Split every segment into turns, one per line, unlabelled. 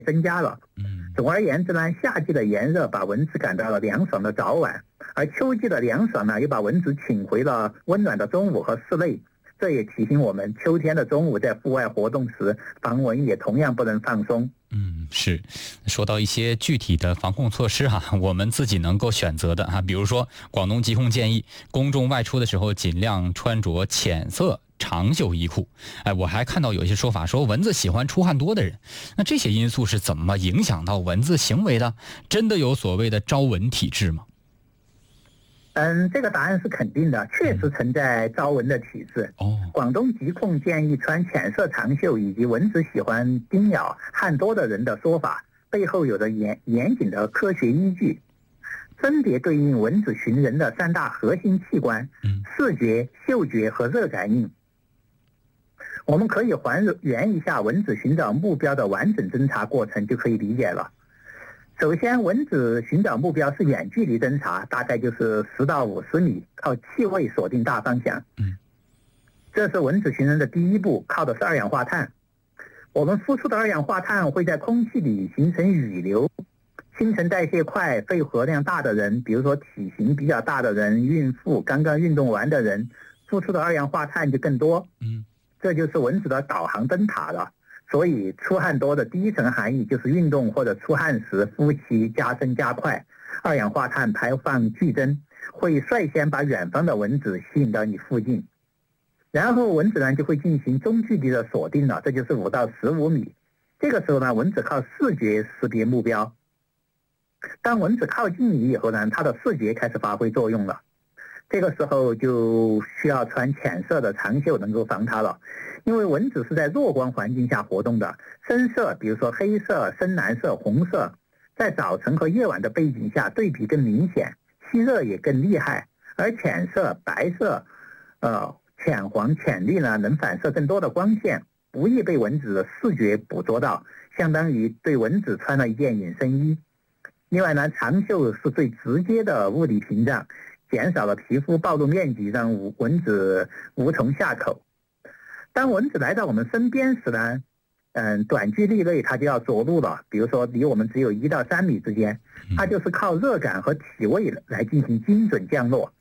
增加了。总而言之呢，夏季的炎热把蚊子赶到了凉爽的早晚，而秋季的凉爽呢，又把蚊子请回了温暖的中午和室内。这也提醒我们，秋天的中午在户外活动时，防蚊也同样不能放松。
是。说到一些具体的防控措施我们自己能够选择的比如说广东疾控建议公众外出的时候尽量穿着浅色长袖衣裤。我还看到有一些说法说蚊子喜欢出汗多的人，那这些因素是怎么影响到蚊子行为的？真的有所谓的招蚊体质吗？
这个答案是肯定的，确实存在招蚊的体质。广东疾控建议穿浅色长袖以及蚊子喜欢叮咬汗多的人的说法，背后有着严谨的科学依据，分别对应蚊子寻人的3大核心器官：视觉、嗅觉和热感应。我们可以还原一下蚊子寻找目标的完整侦查过程，就可以理解了。首先，蚊子寻找目标是远距离侦查，大概就是10到50米，靠气味锁定大方向。这是蚊子寻人的第一步，靠的是二氧化碳。我们呼出的二氧化碳会在空气里形成雨流，新陈代谢快、肺活量大的人，比如说体型比较大的人、孕妇、刚刚运动完的人，呼出的二氧化碳就更多。这就是蚊子的导航灯塔了。所以出汗多的第一层含义就是运动或者出汗时呼吸加深加快，二氧化碳排放剧增，会率先把远方的蚊子吸引到你附近。然后蚊子呢就会进行中距离的锁定了，这就是5到15米。这个时候呢，蚊子靠视觉识别目标。当蚊子靠近你以后呢，它的视觉开始发挥作用了。这个时候就需要穿浅色的长袖能够防它了，因为蚊子是在弱光环境下活动的，深色比如说黑色、深蓝色、红色，在早晨和夜晚的背景下对比更明显，吸热也更厉害。而浅色、白色、浅黄、浅绿呢，能反射更多的光线，不易被蚊子的视觉捕捉到，相当于对蚊子穿了一件隐身衣。另外呢，长袖是最直接的物理屏障，减少了皮肤暴露面积，让蚊子无从下口。当蚊子来到我们身边时呢，短距离内它就要着陆了，比如说离我们只有1到3米之间，它就是靠热感和体味来进行精准降落。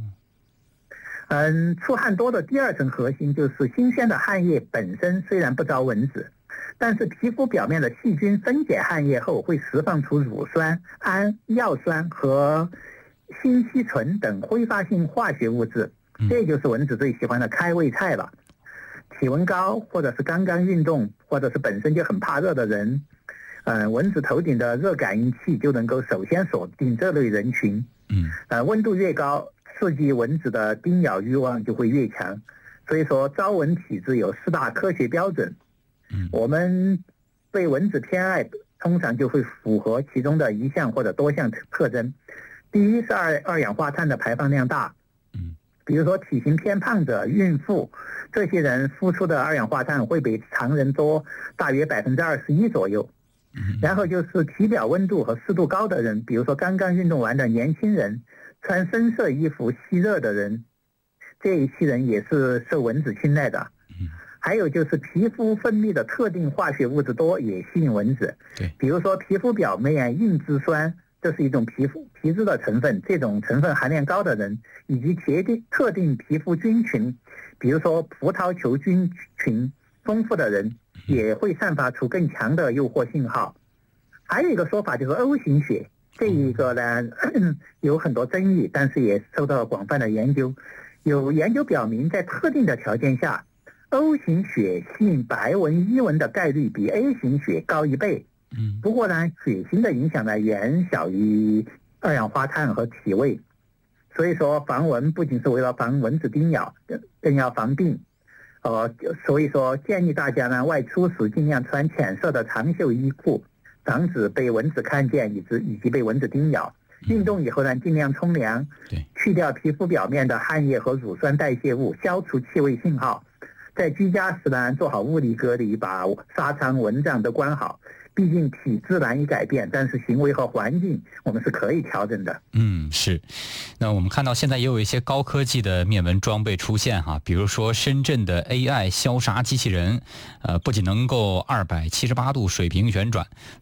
出汗多的第2层核心就是新鲜的汗液本身虽然不招蚊子，但是皮肤表面的细菌分解汗液后会释放出乳酸、氨、药酸和辛烯醇等挥发性化学物质，这就是蚊子最喜欢的开胃菜了。体温高或者是刚刚运动或者是本身就很怕热的人，蚊子头顶的热感应器就能够首先锁定这类人群。温度越高，刺激蚊子的叮咬欲望就会越强。所以说招蚊体质有4大科学标准。我们对蚊子偏爱通常就会符合其中的1项或者多项特征。第一是二氧化碳的排放量大，比如说体型偏胖者、孕妇，这些人呼出的二氧化碳会比常人多大约21%左右。然后就是体表温度和湿度高的人，比如说刚刚运动完的年轻人，穿深色衣服吸热的人，这一批人也是受蚊子青睐的。还有就是皮肤分泌的特定化学物质多，也吸引蚊子。比如说皮肤表面硬脂酸，这是一种皮脂的成分，这种成分含量高的人，以及特定皮肤菌群，比如说葡萄球菌群丰富的人，也会散发出更强的诱惑信号。还有一个说法就是 O 型血，这一个呢有很多争议，但是也受到了广泛的研究。有研究表明，在特定的条件下， O 型血吸引白蚊、伊蚊的概率比 A 型血高1倍。不过呢，血型的影响呢远小于二氧化碳和体味。所以说防蚊不仅是为了防蚊子叮咬，更要防病。所以说建议大家呢外出时尽量穿浅色的长袖衣裤，防止被蚊子看见以及被蚊子叮咬。运动以后呢，尽量冲凉，去掉皮肤表面的汗液和乳酸代谢物，消除气味信号。在居家时呢，做好物理隔离，把纱窗、蚊帐都关好， 毕竟体质难以改变，但是行为和环境我们是可以调整的。
是。那我们看到现在也有一些高科技的灭蚊装备出现哈，比如说深圳的 AI 消杀机器人，不仅能够278度水平旋转，